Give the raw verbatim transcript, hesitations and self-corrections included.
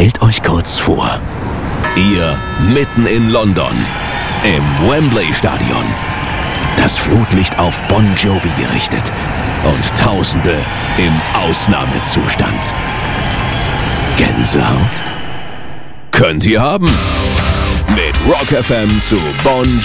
Stellt euch kurz vor, ihr mitten in London, im Wembley-Stadion. Das Flutlicht auf Bon Jovi gerichtet und Tausende im Ausnahmezustand. Gänsehaut? Könnt ihr haben. Mit Rock F M zu Bon